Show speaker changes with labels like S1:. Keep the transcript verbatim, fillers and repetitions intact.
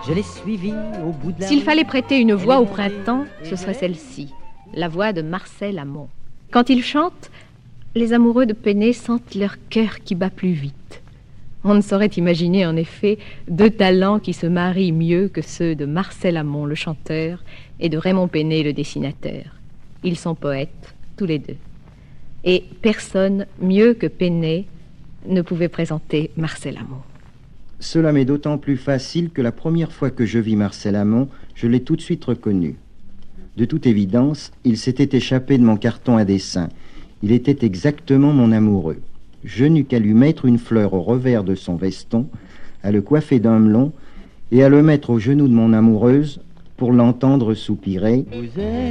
S1: je l'ai suivi au bout de la...
S2: S'il fallait prêter une voix au printemps, ce serait celle-ci, la voix de Marcel Amont. Quand il chante, les amoureux de Pénée sentent leur cœur qui bat plus vite. On ne saurait imaginer en effet deux talents qui se marient mieux que ceux de Marcel Amont, le chanteur, et de Raymond Pénée, le dessinateur. Ils sont poètes, tous les deux. Et personne mieux que Pénée ne pouvait présenter Marcel Amont.
S3: Cela m'est d'autant plus facile que la première fois que je vis Marcel Amont, je l'ai tout de suite reconnu. De toute évidence, il s'était échappé de mon carton à dessin. Il était exactement mon amoureux. Je n'eus qu'à lui mettre une fleur au revers de son veston, à le coiffer d'un melon et à le mettre au genou de mon amoureuse pour l'entendre soupirer.